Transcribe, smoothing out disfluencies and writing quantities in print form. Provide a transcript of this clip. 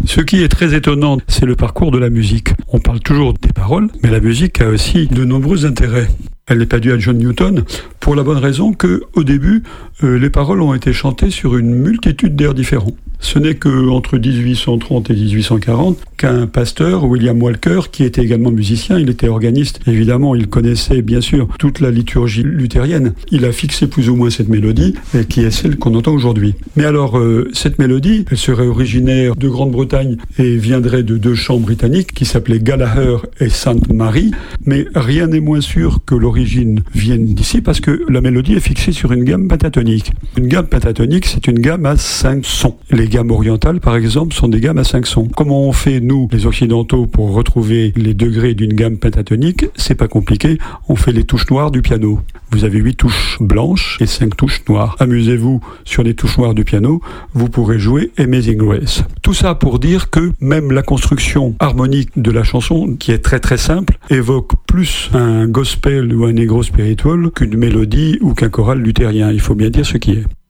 Ce qui est très étonnant, c'est le parcours de la musique. On parle toujours des paroles, mais la musique a aussi de nombreux intérêts. Elle n'est pas due à John Newton, pour la bonne raison qu'au début, les paroles ont été chantées sur une multitude d'airs différents. Ce n'est qu'entre 1830 et 1840 qu'un pasteur, William Walker, qui était également musicien, il était organiste, évidemment, il connaissait bien sûr toute la liturgie luthérienne. Il a fixé plus ou moins cette mélodie, qui est celle qu'on entend aujourd'hui. Mais alors, cette mélodie, elle serait originaire de Grande-Bretagne et viendrait de deux chants britanniques qui s'appelaient Gallagher et Sainte Marie. Mais rien n'est moins sûr que l'origine vienne d'ici parce que la mélodie est fixée sur une gamme pentatonique. Une gamme pentatonique, c'est une gamme à 5 sons. Les gammes orientales, par exemple, sont des gammes à 5 sons. Comment on fait, nous, les occidentaux, pour retrouver les degrés d'une gamme pentatonique? C'est pas compliqué, on fait les touches noires du piano. Vous avez 8 touches blanches et 5 touches noires. Amusez-vous sur les touches noires du piano, vous pourrez jouer Amazing Grace. Tout ça pour dire que même la construction harmonique de la chanson, qui est très très simple, évoque plus un gospel ou un negro spiritual qu'une mélodie ou qu'un choral luthérien. Il faut bien dire ce qui est.